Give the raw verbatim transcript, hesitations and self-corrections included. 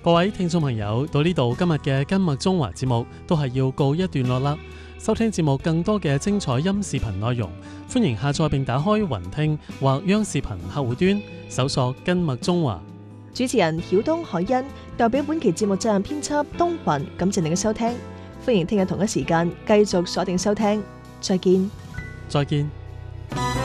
各位聽眾朋友，到呢度今日嘅根脈中華節目都係要告一段落啦。收聽節目更多嘅精彩音視頻內容，歡迎下載並打開雲聽或央視頻客戶端，搜索根脈中華。 主持人曉東海欣代表本期節目責任編輯東雲，感謝您嘅收聽，歡迎聽日同一時間繼續鎖定收聽，再見。 再見。